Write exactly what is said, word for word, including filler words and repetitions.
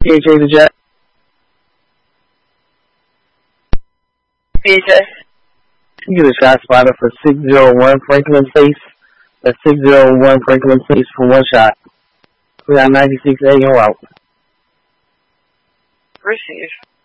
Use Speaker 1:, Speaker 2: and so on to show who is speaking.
Speaker 1: P H A the Jet.
Speaker 2: P H A.
Speaker 1: You get a shot spotter for six zero one Franklin Place. That's six zero one Franklin Place for one shot. We got ninety-six A en route.
Speaker 2: Receive.